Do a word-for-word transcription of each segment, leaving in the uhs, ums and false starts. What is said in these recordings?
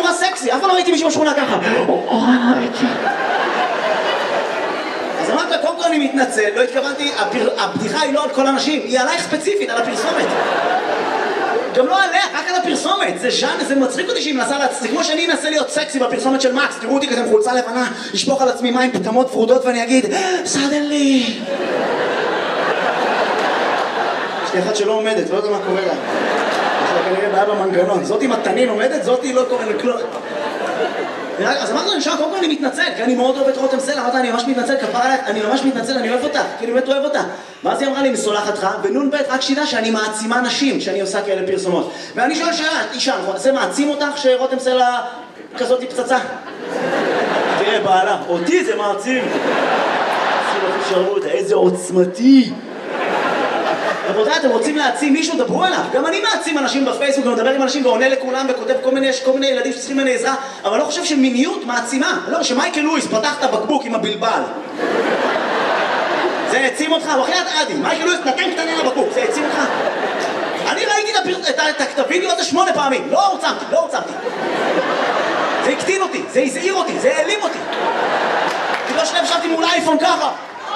נורא סקסי, אף פעם לא ראיתי מישהו בשכונה ככה. אז אמרת לה, קודם כל אני מתנצל, לא התכוונתי, הבדיחה היא לא על כל אנשים, היא עלייך ספציפית, על הפרסומת. גם לא עליה, רק על הפרסומת. זה ז'אן, זה מצחיק אותי שהיא מנסה להצ... זה כמו שאני אנסה להיות סקסי בפרסומת של מקס, תראו אותי כזה עם חולצה לבנה, לשפוך על עצמי מים פטמות ורודות ואני אגיד, סדנלי. יש לי אחד שלא עומדת, לא יודע מה קורה לה. יש לה כנראה בעיה במנגנון. זאת עם התנין עומדת, זאת היא לא קורה לכלום. אז אמרתי לו, נשאר, קודם כל אני מתנצל, כי אני מאוד אוהב את רותם סלע, אמרתי, אני ממש מתנצל, כפרה עליך, אני ממש מתנצל, אני אוהב אותה, כי אני באמת אוהב אותה. ואז היא אמרה לי, מסולחת לך, ונון בית, רק שידע שאני מעצימה נשים, שאני עושה כאלה פרסומות. ואני שואל שאלה, אישה, זה מעצים אותך שרותם סלע כזאת היא פצצה? תראה, בעלה, אותי זה מעצים. עשו לך שרמות, איזה עוצמתי. רבותיי, אתם רוצים להעצים מישהו, דברו עליו. גם אני מעצים אנשים בפייסבוק, ומדבר עם אנשים ועונה לכולם וכותב כל מיני, יש כל מיני ילדים שצריכים ממני עזרה, אבל לא חושב שמיניות מעצימה. לא, שמייקל לואיס פתח את הבקבוק עם הבלבל. זה העצים אותך, הוא אחרי את עדי. מייקל לואיס נתן קטנה לבקבוק, זה העצים אותך. אני ראיתי את הווידאו הזה שמונה פעמים, לא הוצמתי, לא הוצמתי. זה הקטין אותי, זה הזעיר אותי, זה העלים אותי. כי לא שלב שבתי מול אייפון ככה.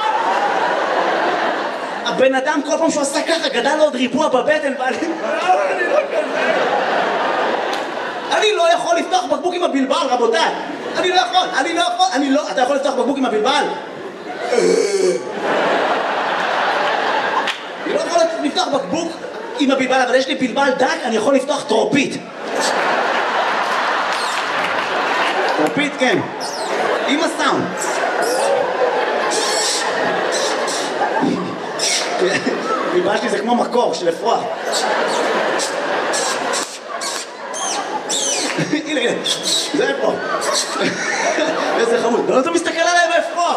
הבן אדם כל פעם שהוא עשה ככה גדל לו עוד ריבוע בבטן ואני... אני לא כזה... אני לא יכול לפתוח בקבוק עם הבלבל, רבותיי. אני לא יכול, אני לא יכול, אני לא... אתה יכול לפתוח בקבוק עם הבלבל? אני לא יכול לפתוח בקבוק עם הבלבל, אבל יש לי בלבל דק, אני יכול לפתוח טרופית. טרופית, כן. עם הסאונד. בלבל שלי זה כמו מקור של אפרוח. הנה, הנה, זה אפרוח. איזה חמוד. לא אתה מסתכל עליי באפרוח.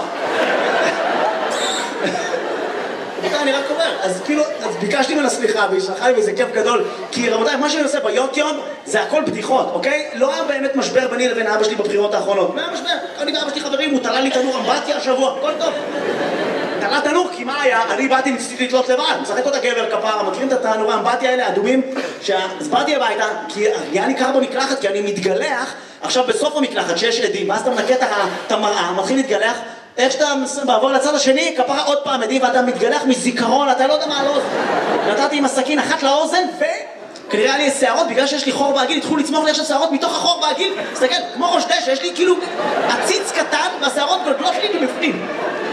אני רק אומר, אז כאילו, אז ביקשתי ממנה סליחה והיא שלחה לי וזה כיף גדול, כי רבותיי, מה שאני עושה ביוטיוב זה הכל בדיחות, אוקיי? לא היה באמת משבר ביני לבין אבא שלי בבחירות האחרונות. מה היה משבר? אני ואבא שלי חברים, הוא תלה לי תנור אמבטיה השבוע, הכל טוב. תלה תנור, כי מה היה? אני באתי ניסיתי לתלות לבד, משחק אותה גבר כפרה, מכירים את התנורי האמבטיה האלה, האדומים? אז באתי הביתה, כי היה לי קר במקלחת, כי אני מתגלח, עכשיו בסוף המקלחת שיש עדים, ואז אתה מנקה את המראה, מתחיל להתגלח, איך שאתה בעבור לצד השני, כפרה עוד פעם עדים ואתה מתגלח מזיכרון, אתה לא יודע מה על האוזן. נתתי עם הסכין אחת לאוזן וכנראה היה לי שערות, בגלל שיש לי חור בעגיל, התחילו לצמוח לי עכשיו שערות מתוך החור בעגיל. תסתכל, כמו ראש דשא, יש לי כאילו עציץ קטן והשערות גולגלות לי מבפנים.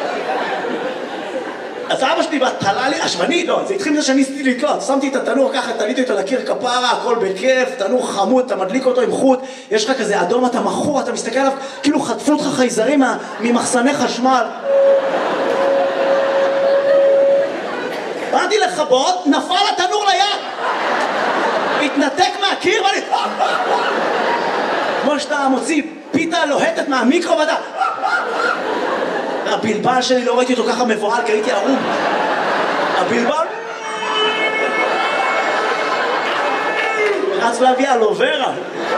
אז אבא שלי בהתחלה לי, אשמני, לא, זה התחיל מזה שאני ניסיתי לתלות, שמתי את התנור ככה, תליתי אותו לקיר כפרה, הכל בכיף, תנור חמוד, אתה מדליק אותו עם חוט, יש לך כזה אדום, אתה מכור, אתה מסתכל עליו, כאילו חטפו אותך חייזרים ממחסני חשמל. באתי לכבות, נפל התנור ליד, התנתק מהקיר ואני... כמו שאתה מוציא פיתה לוהטת מהמיקרו ואתה... הבלבל שלי לא ראיתי אותו ככה מבועל כי הייתי ערום. הבלבל רץ להביא אלוברה.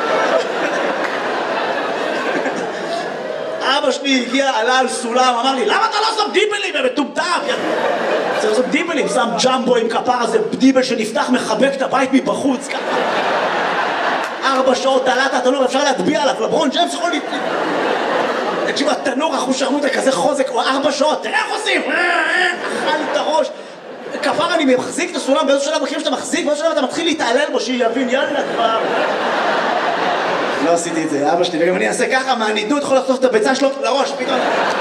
אבא שלי הגיע, עלה על סולם, אמר לי למה אתה לא שם דיבלים? הם מטומטם. צריך לעשות דיבלים, שם ג'מבו עם כפר הזה, דיבל שנפתח מחבק את הבית מבחוץ ככה. ארבע שעות תלת התנור, אפשר להטביע עליו, לברון ג'יימס יכול להתחיל. תקשיב, התנור אחושרמוטה כזה חוזק, הוא ארבע שעות, תראה איך עושים! אכל לי את הראש. כפר אני מחזיק את הסולם, באיזו שלב מכירים שאתה מחזיק, באיזו שלב אתה מתחיל להתעלל בו, שיבין, יאללה כבר. לא עשיתי את זה, אבא שלי, וגם אני אעשה ככה, מהנידות יכול לחטוף את הביצה שלו לראש, פתאום.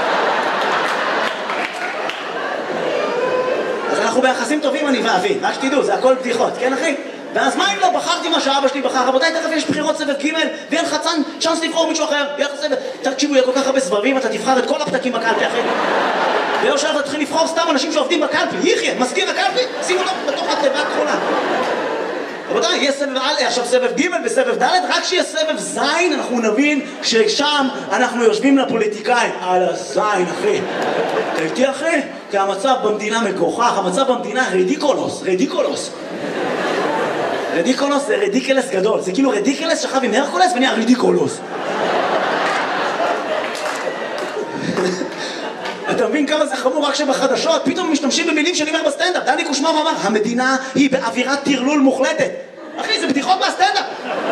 אז אנחנו ביחסים טובים, אני ואבי, רק שתדעו, זה הכל בדיחות, כן אחי? ואז מה אם לא בחרתי מה שאבא שלי בחר? רבותיי, תכף יש בחירות סבב ג' ואין לך צ'אנס לבחור מישהו אחר. יהיה לך סבב. תקשיבו, יהיה כל כך הרבה סבבים, אתה תבחר את כל הפתקים בקלפי אחרי. ולא שלב אתה תתחיל לבחור סתם אנשים שעובדים בקלפי. יחיה, מזכיר הקלפי, שים אותו בתוך התיבה הכחולה. רבותיי, יהיה סבב א', עכשיו סבב ג' וסבב ד', רק שיהיה סבב ז', אנחנו נבין ששם אנחנו יושבים לפוליטיקאים. על הזין, אחי. אתה איתי, אחי? כי המצב במדינה מגוחך, המצב במדינה רדיקולוס, רדיקולוס. רדיקולוס זה רדיקלס גדול, זה כאילו רדיקלס שכב עם הרקולס ונהיה רדיקולוס. אתה מבין כמה זה חמור רק שבחדשות פתאום משתמשים במילים שאני אומר בסטנדאפ. דני קושמר אמר, המדינה היא באווירת טרלול מוחלטת. אחי, זה בדיחות מהסטנדאפ.